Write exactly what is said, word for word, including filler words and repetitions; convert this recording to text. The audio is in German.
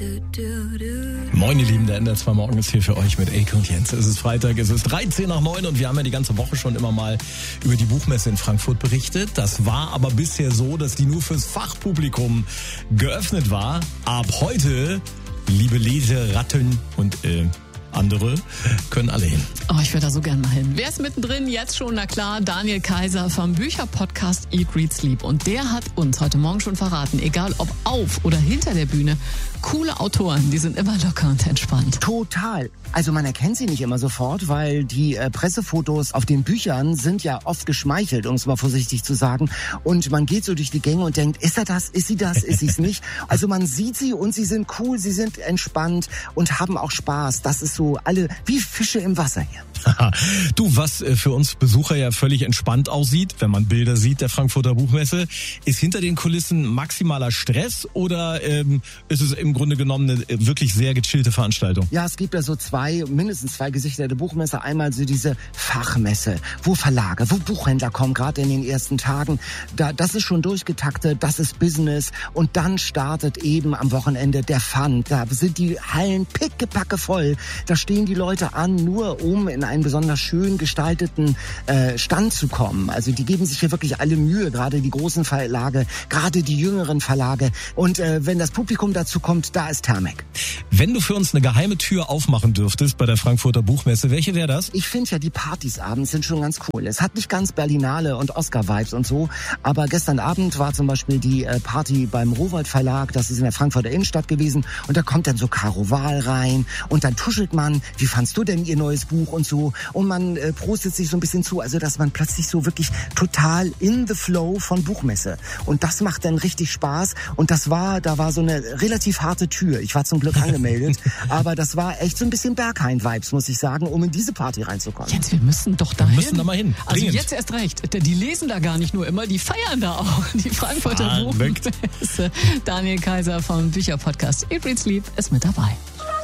Moin ihr Lieben, der N D R zwei Morgen ist hier für euch mit Elke und Jens. Es ist Freitag, es ist dreizehn nach neun und wir haben ja die ganze Woche schon immer mal über die Buchmesse in Frankfurt berichtet. Das war aber bisher so, dass die nur fürs Fachpublikum geöffnet war. Ab heute, liebe Leseratten und äh, andere, können alle hin. Oh, ich würde da so gern mal hin. Wer ist mittendrin? Jetzt schon, na klar, Daniel Kaiser vom Bücherpodcast Eat, Read, Sleep. Und der hat uns heute Morgen schon verraten, egal ob auf oder hinter der Bühne, coole Autoren, die sind immer locker und entspannt. Total. Also man erkennt sie nicht immer sofort, weil die äh, Pressefotos auf den Büchern sind ja oft geschmeichelt, um es mal vorsichtig zu sagen. Und man geht so durch die Gänge und denkt, ist er das, ist sie das, ist sie es nicht? Also man sieht sie und sie sind cool, sie sind entspannt und haben auch Spaß. Das ist so alle wie Fische im Wasser hier. Du, was für uns Besucher ja völlig entspannt aussieht, wenn man Bilder sieht der Frankfurter Buchmesse, ist hinter den Kulissen maximaler Stress oder ähm, ist es im Grunde genommen eine wirklich sehr gechillte Veranstaltung? Ja, es gibt ja so zwei, mindestens zwei Gesichter der Buchmesse. Einmal so diese Fachmesse, wo Verlage, wo Buchhändler kommen, gerade in den ersten Tagen. Da, das ist schon durchgetaktet, das ist Business. Und dann startet eben am Wochenende der Fun. Da sind die Hallen pickepacke voll. Da stehen die Leute an, nur um in einen besonders schön gestalteten äh, Stand zu kommen. Also die geben sich hier wirklich alle Mühe, gerade die großen Verlage, gerade die jüngeren Verlage. Und äh, wenn das Publikum dazu kommt, da ist Thermek. Wenn du für uns eine geheime Tür aufmachen dürftest bei der Frankfurter Buchmesse, welche wäre das? Ich finde ja, die Partys abends sind schon ganz cool. Es hat nicht ganz Berlinale und Oscar-Vibes und so, aber gestern Abend war zum Beispiel die äh, Party beim Rowohlt Verlag, das ist in der Frankfurter Innenstadt gewesen, und da kommt dann so Caro Wahl rein und dann tuschelt man, wie fandst du denn ihr neues Buch und so, und man äh, prostet sich so ein bisschen zu, also dass man plötzlich so wirklich total in the flow von Buchmesse, und das macht dann richtig Spaß. Und das war, da war so eine relativ harte Tür. Ich war zum Glück angemeldet, aber das war echt so ein bisschen Berghain-Vibes, muss ich sagen, um in diese Party reinzukommen. Jens, wir müssen doch da Wir hin. müssen da mal hin. Also Dringend. jetzt erst recht. Die lesen da gar nicht nur immer, die feiern da auch. Die Frankfurter Verrückt. Buchmesse. Daniel Kaiser vom Bücherpodcast Eat, Read, Sleep ist mit dabei.